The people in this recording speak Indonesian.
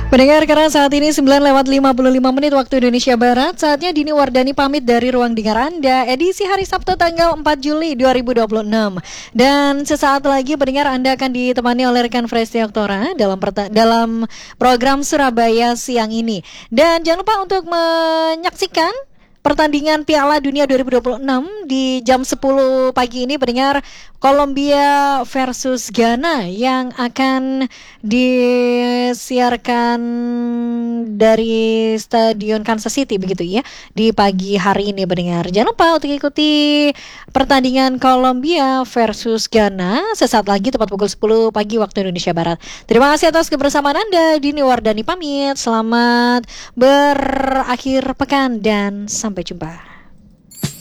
Pendengar, karena saat ini 9:55 waktu Indonesia Barat, saatnya Dini Wardani pamit dari ruang dengar Anda edisi hari Sabtu tanggal 4 Juli 2026. Dan sesaat lagi pendengar, Anda akan ditemani oleh rekan Fresti Oktora dalam program Surabaya siang ini. Dan jangan lupa untuk menyaksikan pertandingan Piala Dunia 2026 di jam 10 pagi ini pendengar, Kolombia versus Ghana yang akan disiarkan dari Stadion Kansas City begitu ya di pagi hari ini pendengar. Jangan lupa untuk ikuti pertandingan Kolombia versus Ghana sesaat lagi tepat pukul 10 pagi waktu Indonesia Barat. Terima kasih atas kebersamaan Anda. Dini Wardani pamit. Selamat berakhir pekan dan sampai jumpa.